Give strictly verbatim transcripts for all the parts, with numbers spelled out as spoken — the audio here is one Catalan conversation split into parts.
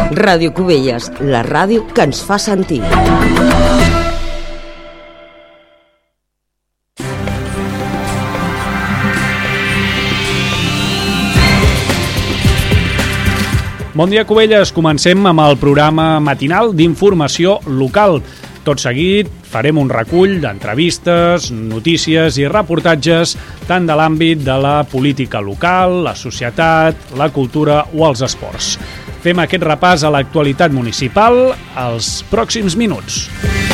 Ràdio Cubelles, la ràdio que ens fa sentir. Bon dia, Cubelles. Comencem amb el programa matinal d'informació local. Tot seguit farem un recull d'entrevistes, notícies i reportatges tant de l'àmbit de la política local, la societat, la cultura o els esports. Fem aquest repàs a l'actualitat municipal als pròxims minuts.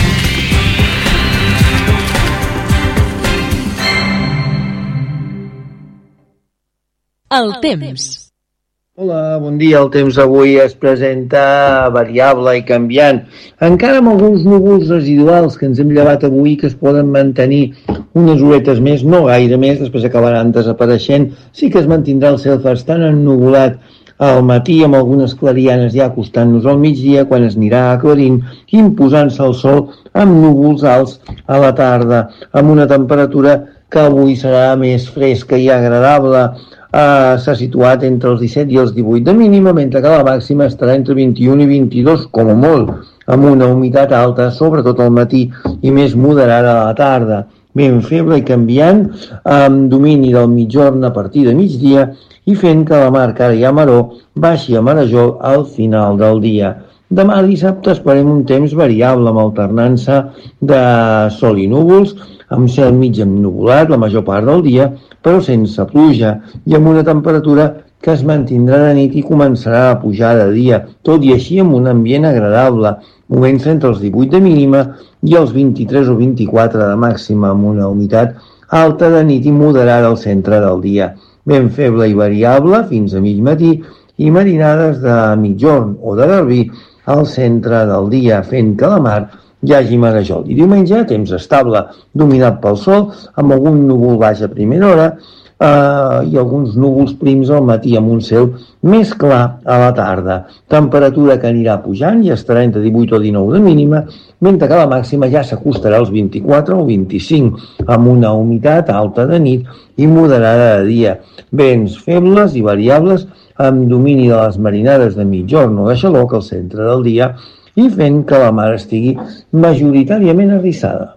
El temps. Hola, bon dia. El temps avui es presenta variable i canviant. Encara amb alguns núvols residuals que ens hem llevat avui que es poden mantenir unes horetes més, no gaire més, després acabaran desapareixent. Sí que es mantindrà el cel bastant ennuvolat al matí amb algunes clarianes ja acostant-nos al migdia quan es anirà aclarint i imposant-se el sol amb núvols alts a la tarda, amb una temperatura que avui serà més fresca i agradable. Uh, s'ha situat entre els disset i els divuit de mínima, mentre que la màxima estarà entre vint-i-un i vint-i-dos, com a molt, amb una humitat alta, sobretot al matí, i més moderada a la tarda. Ben feble i canviant, amb domini del mitjorn a partir de migdia, i fent que la mar Cara i Amaró baixi a Marajol al final del dia. Demà dissabte esperem un temps variable amb alternança de sol i núvols, amb cel mig ennuvolat la major part del dia, però sense pluja i amb una temperatura que es mantindrà de nit i començarà a pujar de dia, tot i així amb un ambient agradable, movent-se entre els divuit de mínima i els vint-i-tres o vint-i-quatre de màxima, amb una humitat alta de nit i moderada al centre del dia. Ben feble i variable fins a mig matí i marinades de mitjorn o de garbí al centre del dia, fent que la mar hi hagi marejol. I diumenge, temps estable, dominat pel sol, amb algun núvol baix a primera hora eh, i alguns núvols prims al matí amb un cel més clar a la tarda. Temperatura que anirà pujant i estarà entre divuit o dinou de mínima, mentre que la màxima ja s'acostarà als vint-i-quatre o vint-i-cinc, amb una humitat alta de nit i moderada de dia. Vents febles i variables amb domini de les marinades de mitjorn o de xaloc al centre del dia, i fent que la mar estigui majoritàriament arrissada.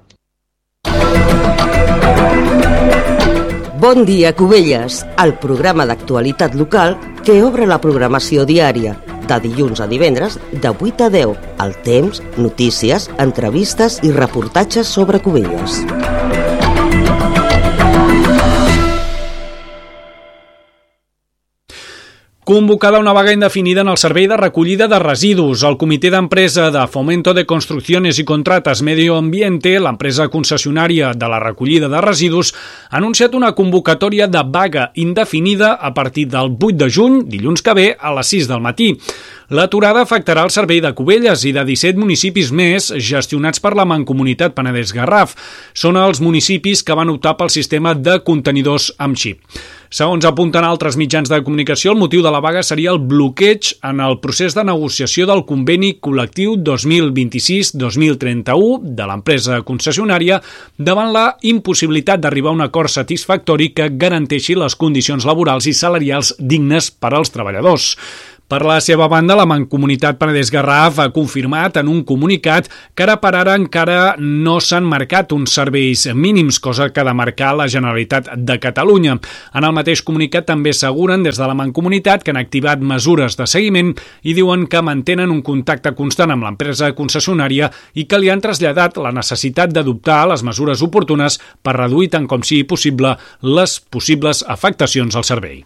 Bon dia, Cubelles, el programa d'actualitat local que obre la programació diària, de dilluns a divendres, de vuit a deu, el temps, notícies, entrevistes i reportatges sobre Cubelles. Convocada una vaga indefinida en el servei de recollida de residus. El comitè d'empresa de Fomento de Construcciones y Contratas Medio Ambiente, l'empresa concessionària de la recollida de residus, ha anunciat una convocatòria de vaga indefinida a partir del vuit de juny, dilluns que ve, a les sis del matí. L'aturada afectarà el servei de Cubelles i de disset municipis més gestionats per la Mancomunitat Penedès-Garraf. Són els municipis que van optar pel sistema de contenidors amb xip. Segons apunten altres mitjans de comunicació, el motiu de la vaga seria el bloqueig en el procés de negociació del conveni col·lectiu dos mil vint-i-sis dos mil trenta-u de l'empresa concessionària davant la impossibilitat d'arribar a un acord satisfactori que garanteixi les condicions laborals i salarials dignes per als treballadors. Per la seva banda, la Mancomunitat Penedès-Garraf ha confirmat en un comunicat que ara per ara encara no s'han marcat uns serveis mínims, cosa que ha de marcar la Generalitat de Catalunya. En el mateix comunicat també asseguren des de la Mancomunitat que han activat mesures de seguiment i diuen que mantenen un contacte constant amb l'empresa concessionària i que li han traslladat la necessitat d'adoptar les mesures oportunes per reduir tant com sigui possible les possibles afectacions al servei.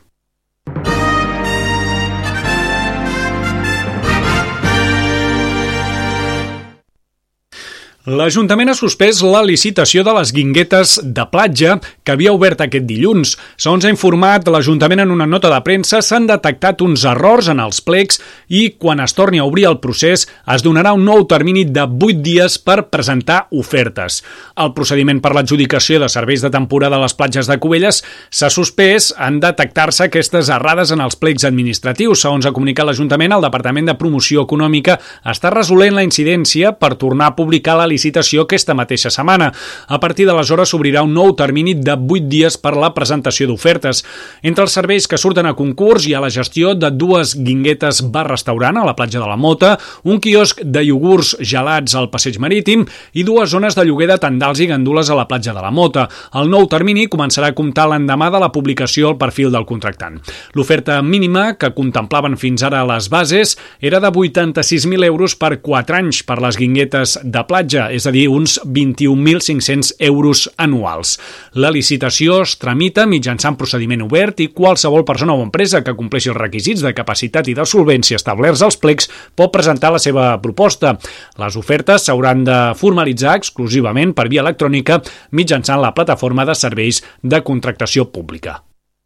L'Ajuntament ha suspès la licitació de les guinguetes de platja que havia obert aquest dilluns. Segons ha informat l'Ajuntament en una nota de premsa, s'han detectat uns errors en els plecs i quan es torni a obrir el procés es donarà un nou termini de vuit dies per presentar ofertes. El procediment per l'adjudicació de serveis de temporada a les platges de Cubelles s'ha suspès en detectar-se aquestes errades en els plecs administratius. Segons ha comunicat l'Ajuntament, el Departament de Promoció Econòmica està resolent la incidència per tornar a publicar la licitació licitació aquesta mateixa setmana. A partir d'aleshores s'obrirà un nou termini de vuit dies per la presentació d'ofertes. Entre els serveis que surten a concurs hi ha la gestió de dues guinguetes bar-restaurant a la platja de la Mota, un quiosc de iogurts gelats al Passeig Marítim i dues zones de lloguer de tendals i gandules a la platja de la Mota. El nou termini començarà a comptar l'endemà de la publicació al perfil del contractant. L'oferta mínima que contemplaven fins ara les bases era de vuitanta-sis mil euros per quatre anys per les guinguetes de platja, és a dir, uns vint-i-un mil cinc-cents euros anuals. La licitació es tramita mitjançant procediment obert i qualsevol persona o empresa que compleixi els requisits de capacitat i de solvència establerts als plecs pot presentar la seva proposta. Les ofertes s'hauran de formalitzar exclusivament per via electrònica mitjançant la plataforma de serveis de contractació pública.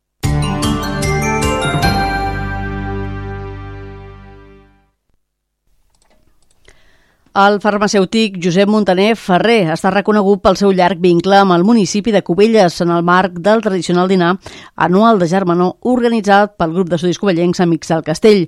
El farmacèutic Josep Montaner Ferrer està reconegut pel seu llarg vincle amb el municipi de Cubelles en el marc del tradicional dinar anual de germanor organitzat pel grup d'estudis covellencs Amics del Castell.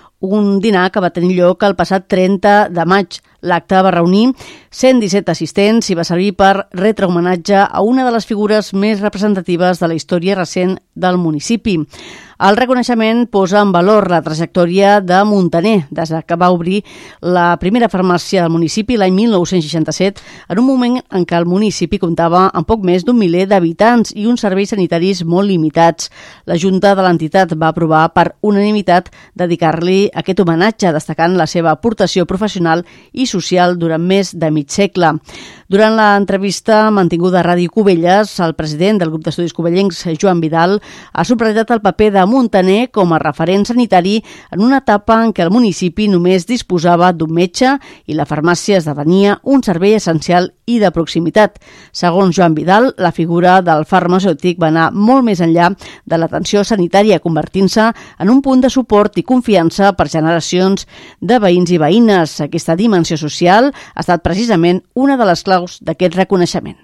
Un dinar que va tenir lloc el passat trenta de maig. L'acte va reunir cent disset assistents i va servir per retre homenatge a una de les figures més representatives de la història recent del municipi. El reconeixement posa en valor la trajectòria de Montaner, des que va obrir la primera farmàcia del municipi l'any mil nou-cents seixanta-set, en un moment en què el municipi comptava amb poc més d'un miler d'habitants i uns serveis sanitaris molt limitats. La Junta de l'entitat va aprovar per unanimitat dedicar-li aquest homenatge, destacant la seva aportació professional i social durant més de mig segle. Durant l'entrevista mantinguda a Ràdio Cubelles, el president del grup d'estudis covellencs, Joan Vidal, ha subratllat el paper de Montaner com a referent sanitari en una etapa en què el municipi només disposava d'un metge i la farmàcia esdevenia un servei essencial i de proximitat. Segons Joan Vidal, la figura del farmacèutic va anar molt més enllà de l'atenció sanitària, convertint-se en un punt de suport i confiança per generacions de veïns i veïnes. Aquesta dimensió social ha estat precisament una de les claus d'aquest reconeixement.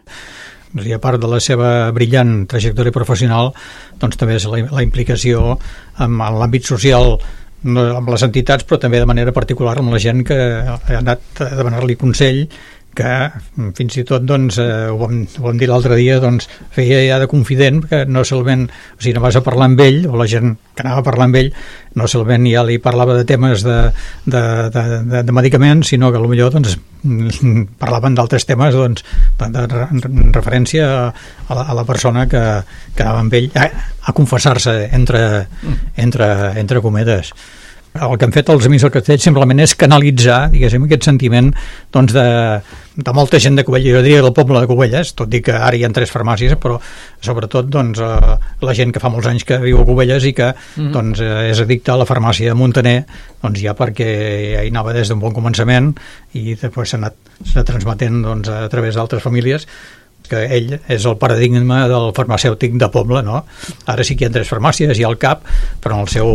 I a part de la seva brillant trajectòria professional, doncs també és la, la implicació en, en l'àmbit social, no, amb les entitats, però també de manera particular amb la gent que ha anat a demanar-li consell, que fins i tot doncs, eh, ho, vam, ho vam dir l'altre dia, doncs, feia ja de confident, que no solament, o sigui, no vas a parlar amb ell, o la gent que anava a parlar amb ell, no solament ja li parlava de temes de, de, de, de, de medicaments, sinó que potser doncs, parlaven d'altres temes doncs, de, de referència a la, a la persona que, que anava amb ell a, a confessar-se entre, entre, entre cometes. El que han fet els Amics del Castell simplement és canalitzar, diguéssim, aquest sentiment doncs, de, de molta gent de Cubelles, jo diria del poble de Cubelles, tot i que ara hi ha tres farmàcies, però sobretot doncs, eh, la gent que fa molts anys que viu a Cubelles i que mm-hmm. doncs, eh, és addicta a la farmàcia de Montaner, doncs ja perquè ja hi anava des d'un bon començament i després s'ha anat, s'ha transmetent doncs, a través d'altres famílies, que ell és el paradigma del farmacèutic de poble, no? Ara sí que hi ha tres farmàcies, hi ha el C A P, però en el seu,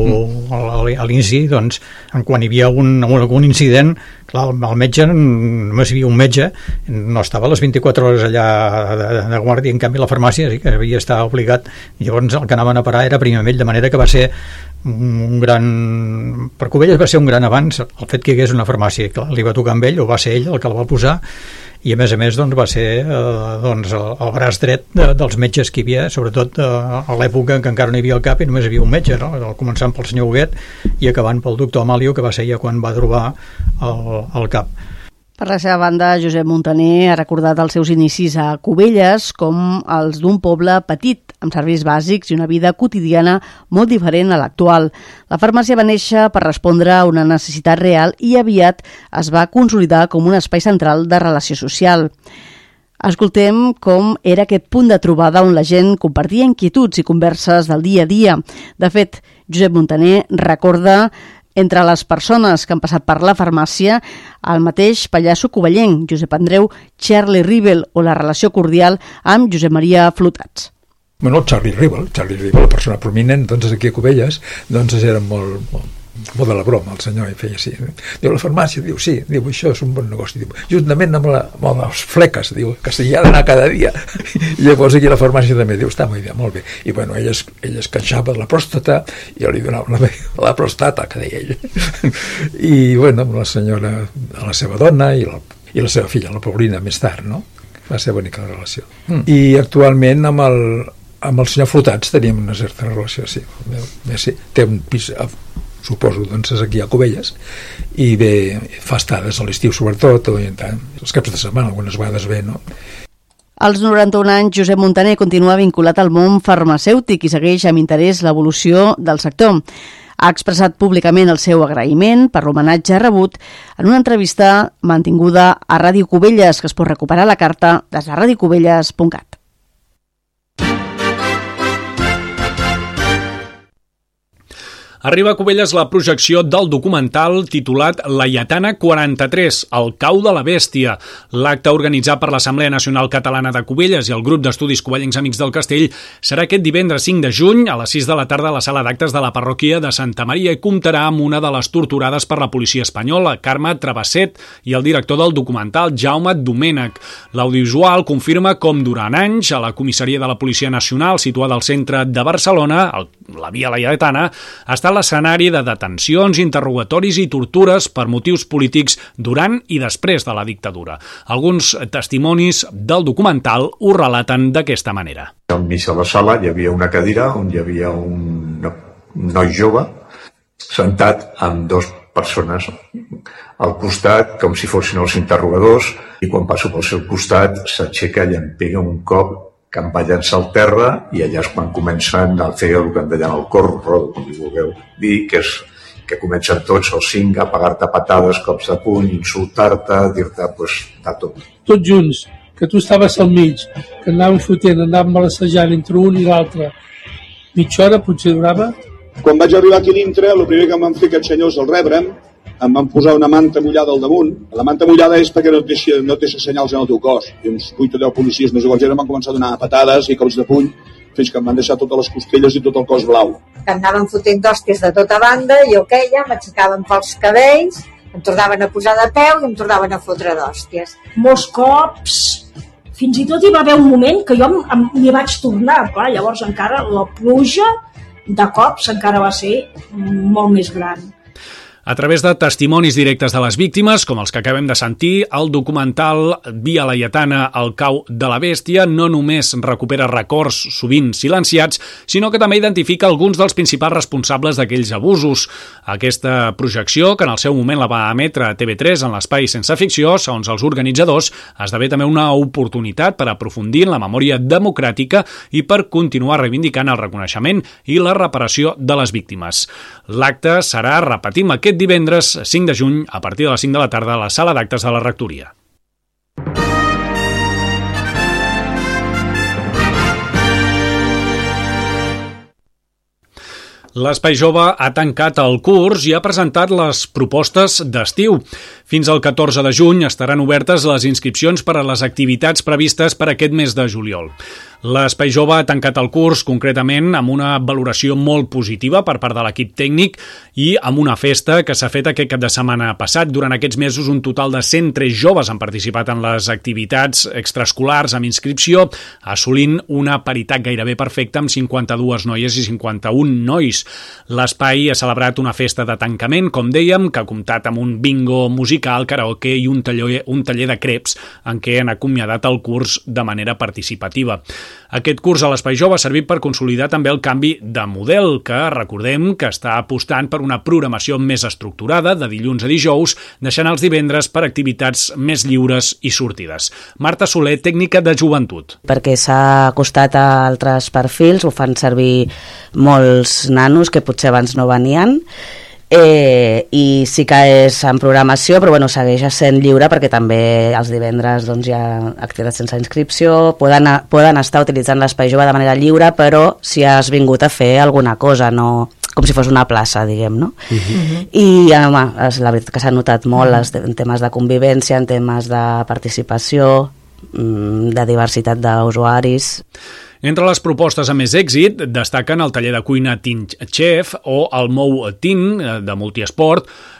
a l'inici, doncs, quan hi havia un, algun incident, clar, el metge, només hi havia un metge, no estava a les vint-i-quatre hores allà de, de guàrdia, en canvi la farmàcia sí que havia d'estar obligat, llavors el que anaven a parar era primer amb ell, de manera que va ser un gran... Per Cubelles va ser un gran avanç el fet que hi hagués una farmàcia, clar, li va tocar amb ell, o va ser ell el que la va posar, i a més a més doncs, va ser eh, doncs, el, el braç dret de, dels metges que hi havia, sobretot eh, a l'època en què encara no hi havia el C A P i només hi havia un metge, no? Començant pel senyor Huguet i acabant pel doctor Amalio, que va ser ja quan va trobar el, el C A P. Per la seva banda, Josep Montaner ha recordat els seus inicis a Cubelles com els d'un poble petit, amb serveis bàsics i una vida quotidiana molt diferent a l'actual. La farmàcia va néixer per respondre a una necessitat real i aviat es va consolidar com un espai central de relació social. Escoltem com era aquest punt de trobada on la gent compartia inquietuds i converses del dia a dia. De fet, Josep Montaner recorda entre les persones que han passat per la farmàcia el mateix pallasso covellenc, Josep Andreu Charlie Rivel, o la relació cordial amb Josep Maria Flotats. Bueno, el Charlie Rivel, Charlie Rivel, la persona prominent, doncs aquí a Cubelles, doncs era molt, molt, molt de la broma, el senyor, i feia així. Diu, la farmàcia, diu, sí, diu, això és un bon negoci, diu, juntament amb, la, amb les fleques, diu, que s'hi ha d'anar cada dia. I llavors aquí la farmàcia també diu, està molt bé, molt bé. I bueno, ella es, ella es queixava de la pròstata, i jo li donava la, la prostata, que deia ell. I bueno, la senyora, la seva dona, i el i la seva filla, la Paulina, més tard, no? Va ser bonica la relació. Mm. I actualment amb el, amb el senyor Flotats teníem una certa relació, sí. sí. Té un pis, suposo, doncs és aquí a Cubelles, i ve, fa estades a l'estiu sobretot, o tant, els caps de setmana, algunes vegades ve, no? Als noranta-un anys, Josep Montaner continua vinculat al món farmacèutic i segueix amb interès l'evolució del sector. Ha expressat públicament el seu agraïment per l'homenatge rebut en una entrevista mantinguda a Ràdio Cubelles, que es pot recuperar a la carta des de ràdio cubelles punt cat. Arriba a Cubelles la projecció del documental titulat Laietana quaranta-tres, el cau de la bèstia. L'acte organitzat per l'Assemblea Nacional Catalana de Cubelles i el grup d'estudis Covellencs Amics del Castell serà aquest divendres cinc de juny a les sis de la tarda a la sala d'actes de la parròquia de Santa Maria i comptarà amb una de les torturades per la policia espanyola, Carme Travesset, i el director del documental, Jaume Domènech. L'audiovisual confirma com durant anys a la comissaria de la Policia Nacional, situada al centre de Barcelona, la Via Laietana, ha estat l'escenari de detencions, interrogatoris i tortures per motius polítics durant i després de la dictadura. Alguns testimonis del documental ho relaten d'aquesta manera. Al mig de la sala hi havia una cadira on hi havia un noi jove sentat amb dues persones al costat, com si fossin els interrogadors, i quan passo pel seu costat s'aixeca i em pega un cop que em va llançar al terra, i allà és quan comencen a fer el que en deien el corro, com li vulgueu dir, que és que comencen tots els cinc a pegar-te patades, cops de puny, insultar-te, dir-te, pues, de tot. Tots junts, que tu estaves al mig, que anàvem fotent, anàvem balassejant entre un i l'altre, mitja hora potser durava. Quan vaig arribar aquí dintre, el primer que em van fer aquests senyors al rebre'm, em van posar una manta mullada al damunt. La manta mullada és perquè no et deixi, no et deixi senyals en el teu cos. I uns vuit o deu policies més o menys em van començar a donar patades i cops de puny fins que em van deixar totes les costelles i tot el cos blau. Anaven fotent d'hòsties de tota banda, jo queia, m'aixecaven pels cabells, em tornaven a posar de peu i em tornaven a fotre d'hòsties. Molts cops, fins i tot hi va haver un moment que jo m'hi vaig tornar, clar, llavors encara la pluja de cops encara va ser molt més gran. A través de testimonis directes de les víctimes, com els que acabem de sentir, el documental Via Laietana, el cau de la bèstia, no només recupera records sovint silenciats, sinó que també identifica alguns dels principals responsables d'aquells abusos. Aquesta projecció, que en el seu moment la va emetre a T V tres en l'espai Sense Ficció, segons els organitzadors, esdevé també una oportunitat per aprofundir en la memòria democràtica i per continuar reivindicant el reconeixement i la reparació de les víctimes. L'acte serà, repetim, aquest divendres cinc de juny a partir de les cinc de la tarda a la sala d'actes de la Rectoria. L'Espai Jove ha tancat el curs i ha presentat les propostes d'estiu. Fins al catorze de juny estaran obertes les inscripcions per a les activitats previstes per aquest mes de juliol. L'Espai Jove ha tancat el curs concretament amb una valoració molt positiva per part de l'equip tècnic i amb una festa que s'ha fet aquest cap de setmana passat. Durant aquests mesos un total de cent tres joves han participat en les activitats extraescolars amb inscripció, assolint una paritat gairebé perfecta amb cinquanta-dues noies i cinquanta-un nois. L'espai ha celebrat una festa de tancament, com dèiem, que ha comptat amb un bingo musical, karaoke i un taller, un taller de creps en què han acomiadat el curs de manera participativa. Aquest curs a l'Espai Jove ha servit per consolidar també el canvi de model, que recordem que està apostant per una programació més estructurada de dilluns a dijous, deixant els divendres per activitats més lliures i sortides. Marta Soler, tècnica de joventut. Perquè s'ha acostat a altres perfils, ho fan servir molts nanos que potser abans no venien, Eh, i sí que és en programació, però bueno, segueix sent lliure perquè també els divendres doncs, hi ha activitats sense inscripció, poden, poden estar utilitzant l'Espai Jove de manera lliure, però si has vingut a fer alguna cosa, no com si fos una plaça, diguem, no? Uh-huh. I home, és la veritat que s'ha notat molt uh-huh. en temes de convivència, en temes de participació, de diversitat d'usuaris. Entre les propostes amb més èxit destaquen el taller de cuina Teen Chef o el Mou Teen de multiesport,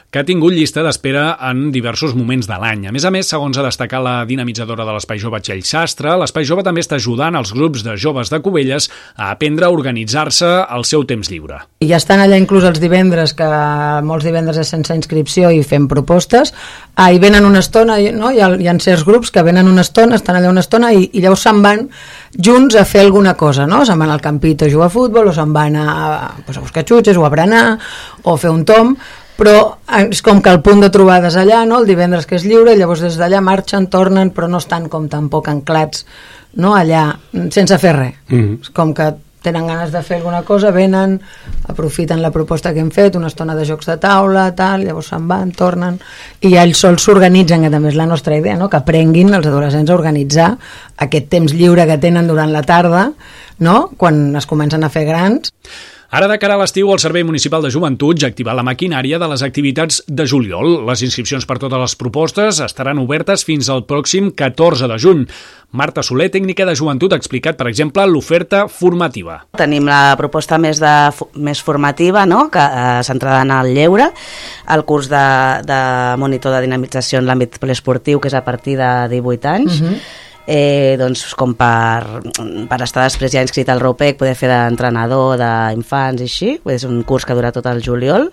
que ha tingut llista d'espera en diversos moments de l'any. A més a més, segons ha destacat la dinamitzadora de l'Espai Jove Txell Sastre, l'Espai Jove també està ajudant els grups de joves de Cubelles a aprendre a organitzar-se al seu temps lliure. I ja estan allà inclús els divendres, que molts divendres és sense inscripció i fem propostes, ah, i venen una estona, no? hi, ha, hi ha certs grups que venen una estona, estan allà una estona i, i llavors se'n van junts a fer alguna cosa, no? Se'n van al campito a jugar a futbol, o se'n van a, pues, a buscar xutxes o a berenar o a fer un tom, però és com que el punt de trobada és allà, no? El divendres que és lliure, i llavors des d'allà marxen, tornen, però no estan com tampoc anclats, no? Allà, sense fer res. Mm-hmm. És com que tenen ganes de fer alguna cosa, venen, aprofiten la proposta que hem fet, una estona de jocs de taula, tal, llavors se'n van, tornen, i ja ells sols s'organitzen, que també és la nostra idea, no? Que aprenguin els adolescents a organitzar aquest temps lliure que tenen durant la tarda, no? Quan es comencen a fer grans. Ara, de cara a l'estiu, el Servei Municipal de Joventut ja ha activat la maquinària de les activitats de juliol. Les inscripcions per totes les propostes estaran obertes fins al pròxim catorze de juny. Marta Soler, tècnica de joventut, ha explicat, per exemple, l'oferta formativa. Tenim la proposta més, de, més formativa, no? Que eh, centrada en el lleure, el curs de, de monitor de dinamització en l'àmbit poliesportiu, que és a partir de divuit anys, uh-huh. Eh, doncs com per, per estar després ja inscrit al ROPEC, poder fer d'entrenador d'infants i així, és un curs que dura tot el juliol,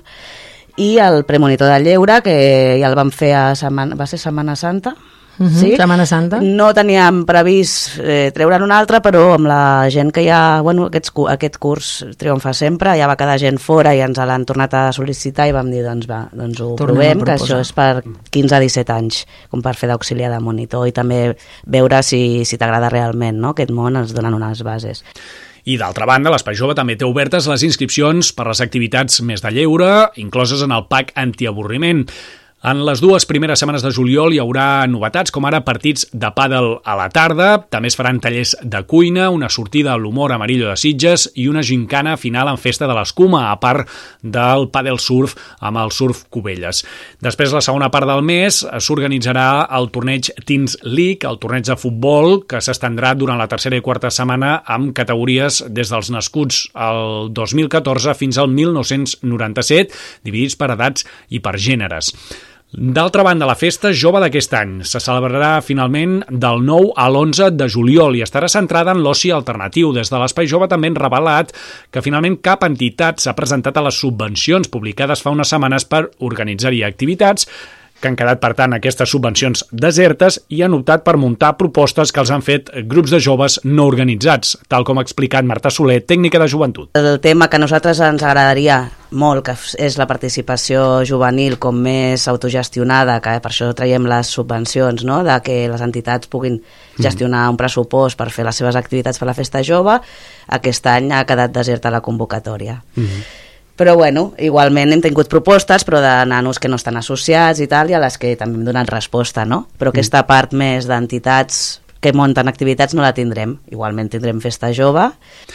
i el premonitor de lleure, que ja el vam fer a setmana, va ser Setmana Santa, Uh-huh, sí? Setmana Santa. No teníem previst eh, treure'n un altre, però amb la gent que ja, bueno, aquests, aquest curs triomfa sempre, ja va quedar gent fora i ens l'han tornat a sol·licitar i vam dir, doncs va, doncs ho Tornem provem, que això és per quinze a disset anys, com per fer d'auxiliar de monitor, i també veure si, si t'agrada realment, no? Aquest món ens donen unes bases. I d'altra banda, l'Espai Jove també té obertes les inscripcions per les activitats més de lleure, incloses en el pack antiavorriment. En les dues primeres setmanes de juliol hi haurà novetats, com ara partits de pàdel a la tarda, també es faran tallers de cuina, una sortida a l'Humor Amarillo de Sitges i una gincana final en festa de l'escuma, a part del pàdel surf amb el Surf Cubelles. Després, la segona part del mes, s'organitzarà el torneig Teens League, el torneig de futbol, que s'estendrà durant la tercera i quarta setmana amb categories des dels nascuts al dos mil catorze fins al mil nou-cents noranta-set, dividits per edats i per gèneres. D'altra banda, la festa jove d'aquest any se celebrarà finalment del nou a l'onze de juliol i estarà centrada en l'oci alternatiu. Des de l'Espai Jove també han revelat que finalment cap entitat s'ha presentat a les subvencions publicades fa unes setmanes per organitzar-hi activitats, que han quedat, per tant, aquestes subvencions desertes i han optat per muntar propostes que els han fet grups de joves no organitzats, tal com ha explicat Marta Soler, tècnica de joventut. El tema que a nosaltres ens agradaria molt, que és la participació juvenil com més autogestionada, que per això traiem les subvencions, no? De que les entitats puguin gestionar un pressupost per fer les seves activitats per la festa jove, aquest any ha quedat deserta la convocatòria. Mm-hmm. Però bueno, igualment hem tingut propostes, però de nanos que no estan associats i tal, i a les que també hem donat resposta, no? Però aquesta part més d'entitats que munten activitats no la tindrem. Igualment tindrem festa jove.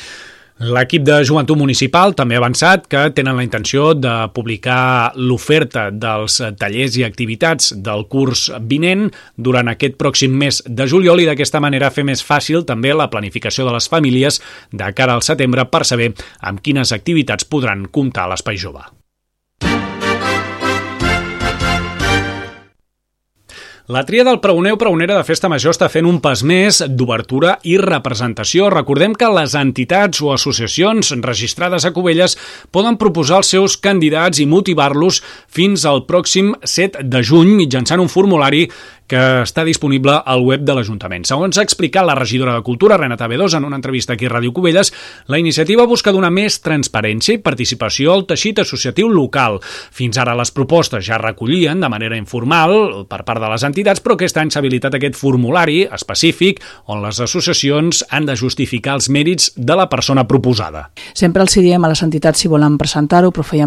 L'equip de joventut municipal també ha avançat que tenen la intenció de publicar l'oferta dels tallers i activitats del curs vinent durant aquest pròxim mes de juliol i d'aquesta manera fer més fàcil també la planificació de les famílies de cara al setembre per saber amb quines activitats podran comptar a l'Espai Jove. La tria del pregoner o pregonera de Festa Major està fent un pas més d'obertura i representació. Recordem que les entitats o associacions registrades a Cubelles poden proposar els seus candidats i motivar-los fins al pròxim set de juny mitjançant un formulari que està disponible al web de l'Ajuntament. Segons ha explicat la regidora de Cultura, Renata Bedós, en una entrevista aquí a Ràdio Cubelles, la iniciativa busca donar més transparència i participació al teixit associatiu local. Fins ara les propostes ja recollien de manera informal per part de les entitats, però aquest any s'ha habilitat aquest formulari específic on les associacions han de justificar els mèrits de la persona proposada. Sempre els diem a les entitats si volen presentar-ho, però fèiem